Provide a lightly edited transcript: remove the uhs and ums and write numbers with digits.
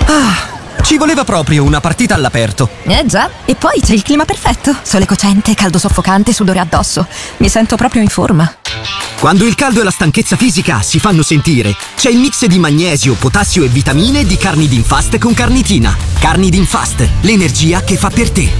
Ci voleva proprio una partita all'aperto. Già, e poi c'è il clima perfetto. Sole cocente, caldo soffocante, sudore addosso. Mi sento proprio in forma. Quando il caldo e la stanchezza fisica si fanno sentire, c'è il mix di magnesio, potassio e vitamine di Carnidin Fast con Carnitina. Carnidin Fast, l'energia che fa per te.